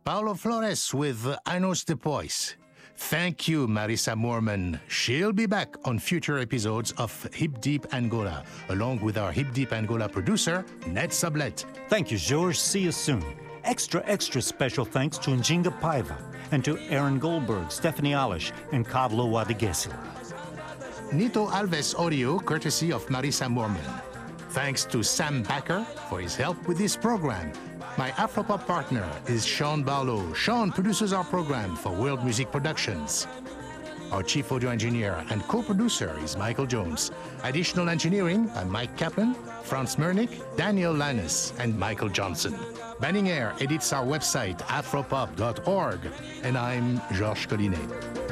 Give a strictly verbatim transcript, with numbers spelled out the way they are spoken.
Paulo Flores with Anos Depois. Thank you, Marisa Moorman. She'll be back on future episodes of Hip Deep Angola, along with our Hip Deep Angola producer, Ned Sublette. Thank you, George. See you soon. Extra, extra special thanks to Njinga Paiva and to Aaron Goldberg, Stephanie Alish, and Kavlo Wadegesila. Nito Alves audio, courtesy of Marisa Moorman. Thanks to Sam Backer for his help with this program. My Afropop partner is Sean Barlow. Sean produces our program for World Music Productions. Our chief audio engineer and co-producer is Michael Jones. Additional engineering by Mike Kaplan, Franz Mernick, Daniel Lannis, and Michael Johnson. Banning Air edits our website, afropop dot org. And I'm Georges Collinet.